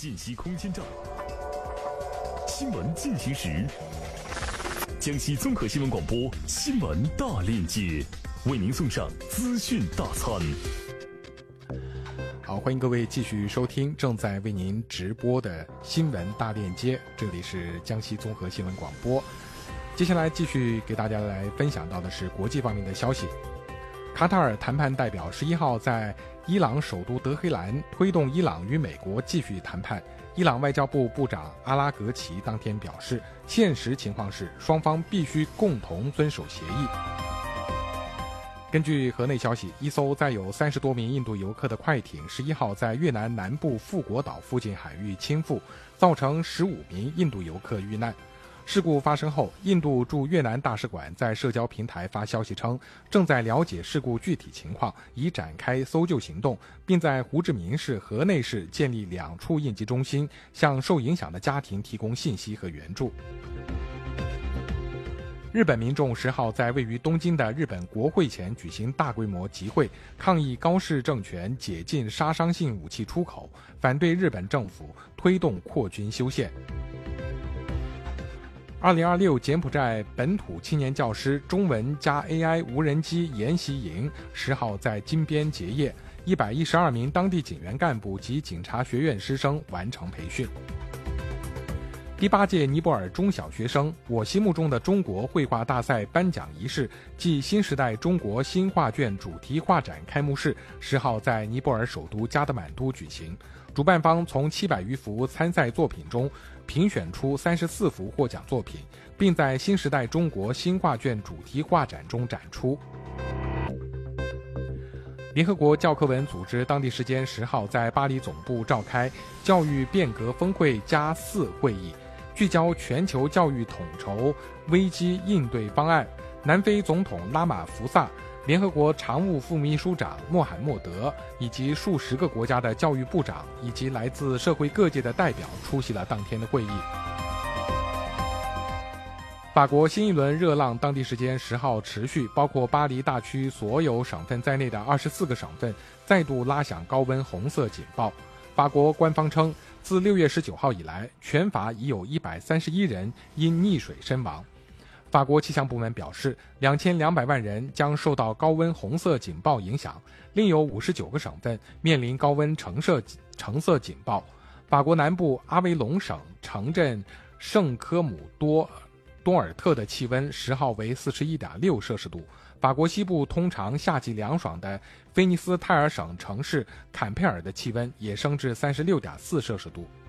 信息空间站，新闻进行时，江西综合新闻广播新闻大链接为您送上资讯大餐。 好，欢迎各位继续收听正在为您直播的新闻大链接，这里是江西综合新闻广播。接下来继续给大家来分享到的是国际方面的消息。卡塔尔谈判代表11号在伊朗首都德黑兰推动伊朗与美国继续谈判。伊朗外交部部长阿拉格齐当天表示，现实情况是双方必须共同遵守协议。根据河内消息，一艘载有30多名印度游客的快艇11号在越南南部富国岛附近海域倾覆，造成15名印度游客遇难。事故发生后，印度驻越南大使馆在社交平台发消息称，正在了解事故具体情况，已展开搜救行动，并在胡志明市、河内市建立2处应急中心，向受影响的家庭提供信息和援助。日本民众10号在位于东京的日本国会前举行大规模集会，抗议高市政权解禁杀伤性武器出口，反对日本政府推动扩军修宪。2026柬埔寨本土青年教师中文加 AI 无人机研习营10号在金边结业，112名当地警员干部及警察学院师生完成培训。第8届尼泊尔中小学生我心目中的中国绘画大赛颁奖仪式暨新时代中国新画卷主题画展开幕式10号在尼泊尔首都加德满都举行。主办方从700余幅参赛作品中评选出34幅获奖作品，并在新时代中国新画卷主题画展中展出。联合国教科文组织当地时间10号在巴黎总部召开教育变革峰会+4会议，聚焦全球教育统筹危机应对方案。南非总统拉马福萨、联合国常务副秘书长穆罕默德以及数十个国家的教育部长以及来自社会各界的代表出席了当天的会议。法国新一轮热浪当地时间10号持续，包括巴黎大区所有省份在内的24个省份再度拉响高温红色警报。法国官方称，自6月19号以来，全法已有131人因溺水身亡。法国气象部门表示，2200万人将受到高温红色警报影响，另有59个省份面临高温橙色警报。法国南部阿维隆省城镇圣科姆多尔特的气温10号为 41.6 摄氏度。法国西部通常夏季凉爽的菲尼斯泰尔省城市坎佩尔的气温也升至 36.4 摄氏度。